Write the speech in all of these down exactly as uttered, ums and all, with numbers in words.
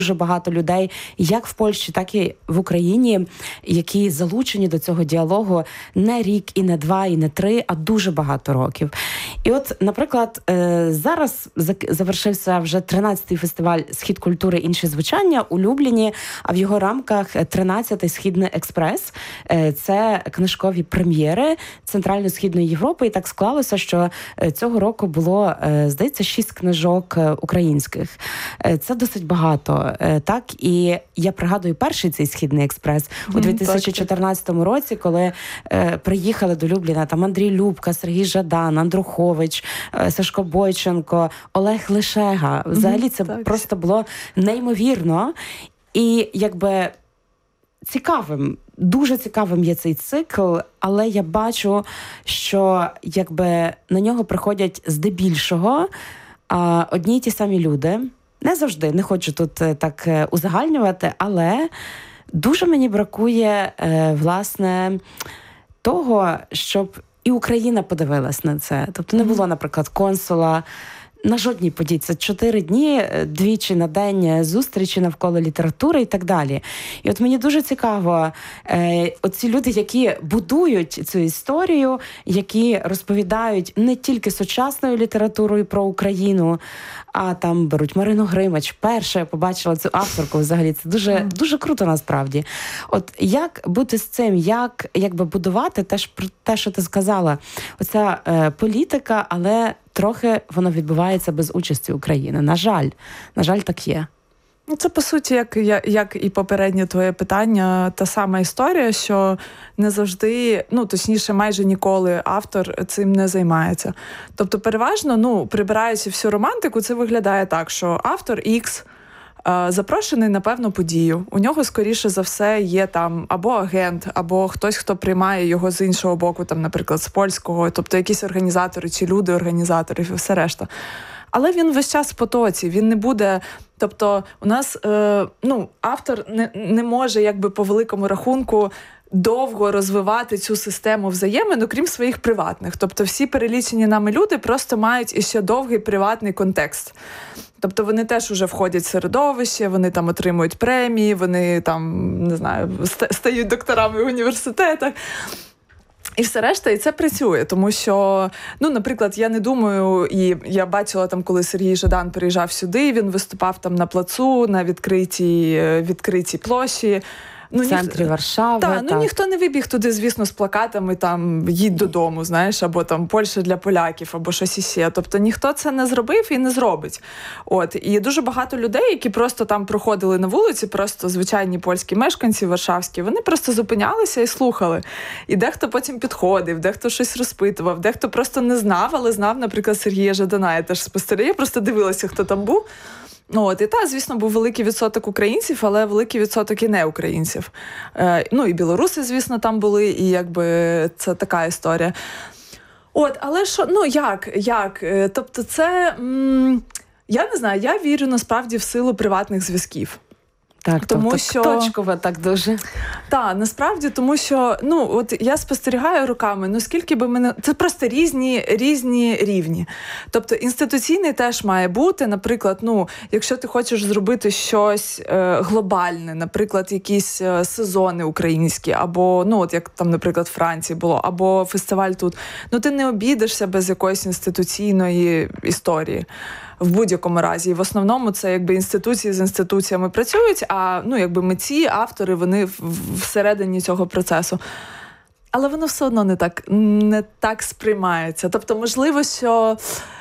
дуже багато людей, як в Польщі, так і в Україні, які залучені до цього діалогу не рік, і не два, і не три, а дуже багато років. І от, наприклад, зараз завершився вже тринадцятий фестиваль «Схід культури. Інші звучання» у Любліні, а в його рамках тринадцятий «Східний експрес». Це книжкові прем'єри Центрально-Східної Європи. І так склалося, що цього року було, здається, шість книжок українських. Це досить багато. Так, і я пригадую перший цей «Східний експрес» у дві тисячі чотирнадцятому році, коли е, приїхали до Любліна там Андрій Любка, Сергій Жадан, Андрухович, е, Сашко Бойченко, Олег Лишега. Взагалі це так. Просто було неймовірно. І якби цікавим, дуже цікавим є цей цикл, але я бачу, що якби на нього приходять здебільшого а, одні й ті самі люди. Не завжди, не хочу тут так узагальнювати, але дуже мені бракує, власне, того, щоб і Україна подивилась на це. Тобто не було, наприклад, консула на жодній події. Це чотири дні, двічі на день зустрічі навколо літератури і так далі. І от мені дуже цікаво, е, оці люди, які будують цю історію, які розповідають не тільки сучасною літературою про Україну, а там беруть Марину Гримач. Перша я побачила цю авторку взагалі. Це дуже, mm. дуже круто насправді. От як бути з цим, як якби будувати теж про те, що ти сказала, оця е, політика, але трохи воно відбувається без участі України. На жаль, на жаль, так є. Це, по суті, як, як і попереднє твоє питання, та сама історія, що не завжди, ну, точніше, майже ніколи автор цим не займається. Тобто, переважно, ну, прибираючи всю романтику, це виглядає так, що автор X запрошений на певну подію. У нього, скоріше за все, є там або агент, або хтось, хто приймає його з іншого боку, там, наприклад, з польського, тобто якісь організатори чи люди-організатори і все решта. Але він весь час в потоці, він не буде... Тобто у нас, е, ну, автор не, не може, якби, по великому рахунку, довго розвивати цю систему взаємин, окрім своїх приватних. Тобто всі перелічені нами люди просто мають іще довгий приватний контекст. Тобто вони теж уже входять в середовище, вони там отримують премії, вони там, не знаю, стають докторами в університетах. І все решта, і це працює, тому що, ну, наприклад, я не думаю, і я бачила там, коли Сергій Жадан приїжджав сюди, він виступав там на плацу, на відкритій, відкритій площі. Ну, в центрі ні... Варшави. Та, так, ну ніхто не вибіг туди, звісно, з плакатами там «Їдь додому», знаєш, або там «Польща для поляків», або щось іще. Тобто ніхто це не зробив і не зробить. От. І дуже багато людей, які просто там проходили на вулиці, просто звичайні польські мешканці варшавські, вони просто зупинялися і слухали. І дехто потім підходив, дехто щось розпитував, дехто просто не знав, але знав, наприклад, Сергія Жадана. Я теж спостерігаю, я просто дивилася, хто там був. От, і та, звісно, був великий відсоток українців, але великий відсоток і не українців. Е, ну, і білоруси, звісно, там були, і якби це така історія. От, але що, ну, як, як? Тобто це, м- я не знаю, я вірю насправді в силу приватних зв'язків. Так, тому тобто, що точково так дуже. Так, насправді, тому що, ну, от я спостерігаю роками, ну, скільки би мене... Це просто різні, різні рівні. Тобто, інституційний теж має бути, наприклад, ну, якщо ти хочеш зробити щось е, глобальне, наприклад, якісь е, сезони українські, або, ну, от як там, наприклад, в Франції було, або фестиваль тут, ну, ти не обійдешся без якоїсь інституційної історії. В будь-якому разі. І в основному це якби інституції з інституціями працюють, а ну, якби митці, автори, вони всередині цього процесу. Але воно все одно не так, не так сприймається. Тобто, можливо, що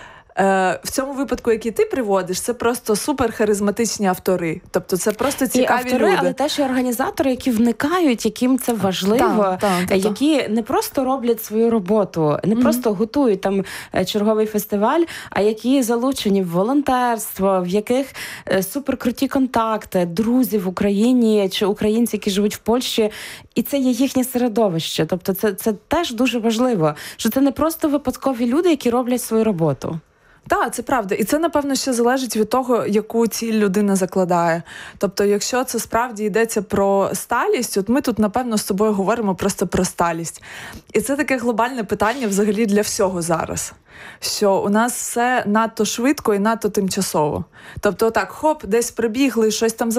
е, в цьому випадку, який ти приводиш, це просто суперхаризматичні автори. Тобто це просто цікаві і автори, люди. Але теж і організатори, які вникають, яким це важливо, так, так, так, які не просто роблять свою роботу, не mm-hmm. просто готують там черговий фестиваль, а які залучені в волонтерство, в яких суперкруті контакти, друзі в Україні чи українці, які живуть в Польщі, і це є їхнє середовище. Тобто це, це теж дуже важливо, що це не просто випадкові люди, які роблять свою роботу. Так, це правда. І це, напевно, ще залежить від того, яку ціль людина закладає. Тобто, якщо це справді йдеться про сталість, от ми тут, напевно, з тобою говоримо просто про сталість. І це таке глобальне питання взагалі для всього зараз. Що у нас все надто швидко і надто тимчасово. Тобто, так, хоп, десь прибігли, щось там